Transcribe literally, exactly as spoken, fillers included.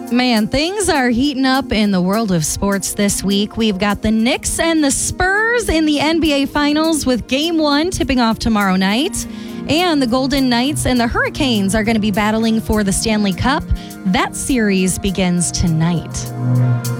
Man, things are heating up in the world of sports this week. We've got the Knicks and the Spurs in the N B A Finals with Game one tipping off tomorrow night. And the Golden Knights and the Hurricanes are going to be battling for the Stanley Cup. That series begins tonight.